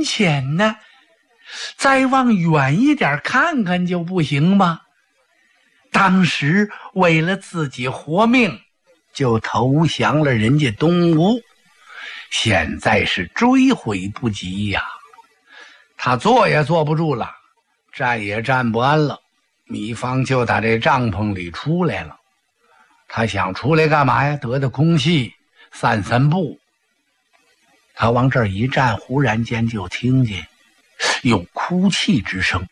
前呢，再往远一点看看就不行吗？当时为了自己活命，就投降了人家东吴，现在是追悔不及呀。他坐也坐不住了，站也站不安了。糜芳就打这帐篷里出来了，他想出来干嘛呀？得空气，散散步。他往这儿一站，忽然间就听见有哭泣之声。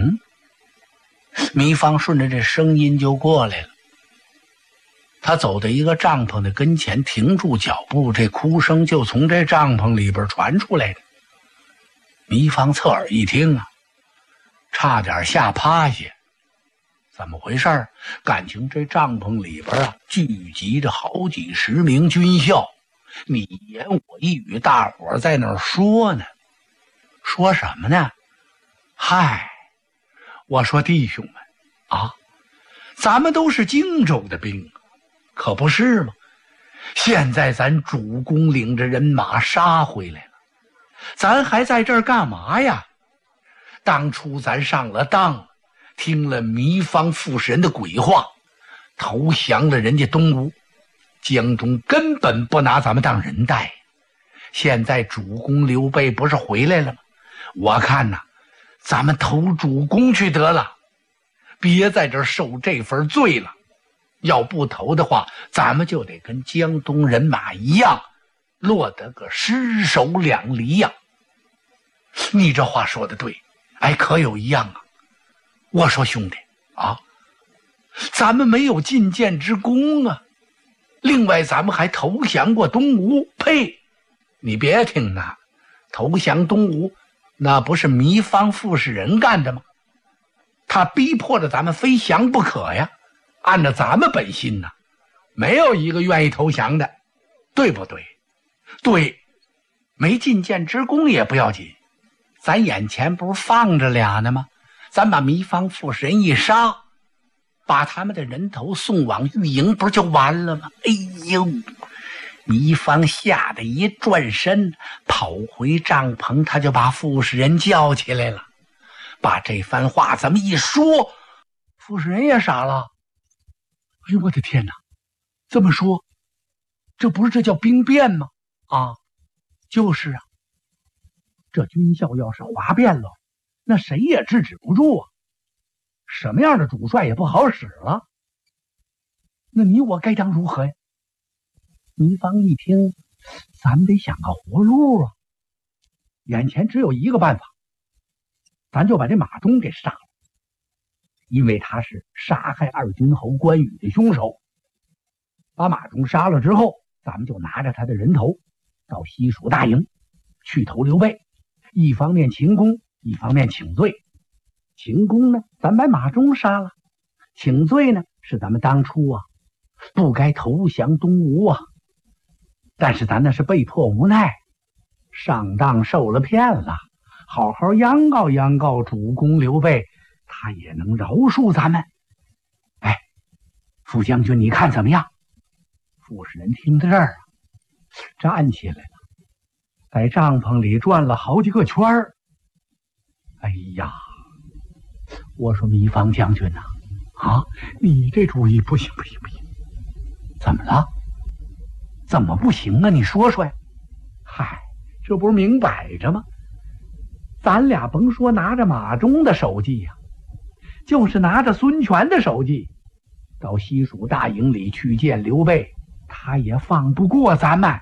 糜芳顺着这声音就过来了。他走到一个帐篷的跟前，停住脚步，这哭声就从这帐篷里边传出来的。糜芳侧耳一听啊，差点吓趴下。怎么回事？感情这帐篷里边啊，聚集着好几十名军校，你一言我一语，大伙在那儿说呢。说什么呢？嗨，我说弟兄们啊，咱们都是荆州的兵，可不是吗？现在咱主公领着人马杀回来了，咱还在这儿干嘛呀？当初咱上了当，听了糜芳傅士仁的鬼话，投降了人家东吴，江东根本不拿咱们当人待。现在主公刘备不是回来了吗？我看呐，咱们投主公去得了，别在这儿受这份罪了。要不投的话，咱们就得跟江东人马一样，落得个尸首两离呀。你这话说的对，哎，可有一样啊。我说兄弟啊，咱们没有进谏之功啊，另外咱们还投降过东吴。呸！你别听啊，投降东吴那不是糜芳傅士仁干的吗？他逼迫着咱们非降不可呀。按照咱们本心呢，没有一个愿意投降的，对不对？对，没进谏之功也不要紧，咱眼前不是放着俩呢吗？咱把糜芳傅士仁一杀，把他们的人头送往御营，不是就完了吗？哎呦！糜芳吓得一转身，跑回帐篷，他就把傅士仁叫起来了，把这番话这么一说，傅士仁也傻了。哎呦我的天哪，这么说这不是这叫兵变吗？啊，就是啊，这军校要是哗变了，那谁也制止不住啊，什么样的主帅也不好使了。那你我该当如何呀？糜芳一听，咱们得想个活路啊，眼前只有一个办法，咱就把这马忠给杀了，因为他是杀害二军侯关羽的凶手。把马忠杀了之后，咱们就拿着他的人头到西蜀大营去投刘备，一方面请功，一方面请罪。请功呢，咱把马忠杀了；请罪呢，是咱们当初啊不该投降东吴啊。但是咱那是被迫无奈，上当受了骗了，好好央告央告主公刘备，他也能饶恕咱们。哎，副将军你看怎么样？傅士仁听到这儿啊，站起来了，在帐篷里转了好几个圈儿。哎呀，我说糜芳将军呐，你这主意不行不行不行。怎么了？怎么不行啊？你说说呀。嗨，这不是明摆着吗？咱俩甭说拿着马忠的手记呀，就是拿着孙权的手记，到西蜀大营里去见刘备，他也放不过咱们。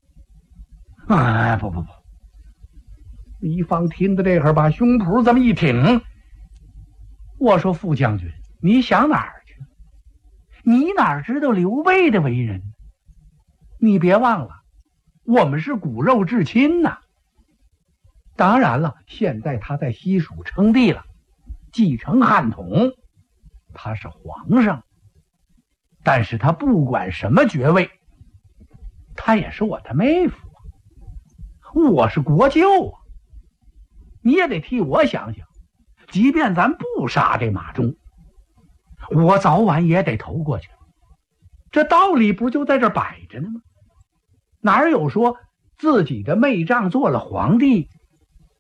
不，糜芳听到这会儿，把胸脯这么一挺。我说副将军，你想哪儿去？你哪知道刘备的为人？你别忘了，我们是骨肉至亲呐。当然了，现在他在西蜀称帝了，继承汉统，他是皇上。但是他不管什么爵位，他也是我的妹夫啊，我是国舅啊。你也得替我想想，即便咱不杀这马忠，我早晚也得投过去。这道理不就在这摆着呢吗？哪有说自己的妹丈做了皇帝